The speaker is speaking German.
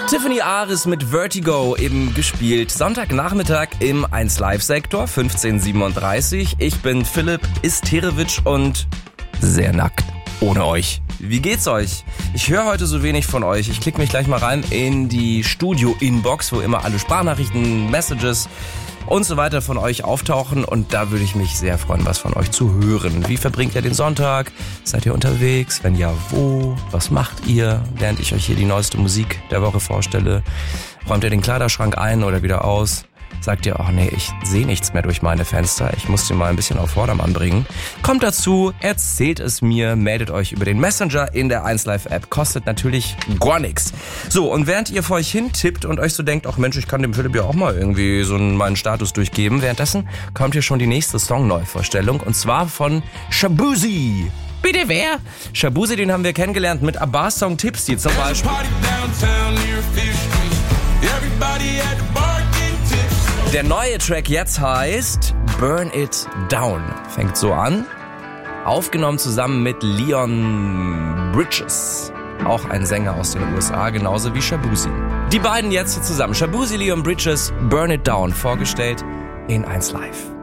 Tiffany Aris mit Vertigo eben gespielt. Sonntagnachmittag im 1Live-Sektor, 15:37. Ich bin Philipp Isterewitsch und sehr nackt ohne euch. Wie geht's euch? Ich höre heute so wenig von euch. Ich klicke mich gleich mal rein in die Studio-Inbox, wo immer alle Sprachnachrichten, Messages und so weiter von euch auftauchen. Und da würde ich mich sehr freuen, was von euch zu hören. Wie verbringt ihr den Sonntag? Seid ihr unterwegs? Wenn ja, wo? Was macht ihr, während ich euch hier die neueste Musik der Woche vorstelle? Räumt ihr den Kleiderschrank ein oder wieder aus? Sagt ihr, ach nee, ich sehe nichts mehr durch meine Fenster. Ich muss den mal ein bisschen auf Vordermann bringen. Kommt dazu, erzählt es mir, meldet euch über den Messenger in der 1Live-App. Kostet natürlich gar nichts. So, und während ihr vor euch hin tippt und euch so denkt, ach Mensch, ich kann dem Philipp ja auch mal irgendwie so meinen Status durchgeben. Währenddessen kommt hier schon die nächste Song-Neuvorstellung und zwar von Shaboozey. Bitte wer? Shaboozey, den haben wir kennengelernt mit Abbas-Song Tipsy zum Beispiel. Der neue Track jetzt heißt Burn It Down. Fängt so an. Aufgenommen zusammen mit Leon Bridges. Auch ein Sänger aus den USA, genauso wie Shaboozey. Die beiden jetzt hier zusammen. Shaboozey, Leon Bridges, Burn It Down. Vorgestellt in 1Live.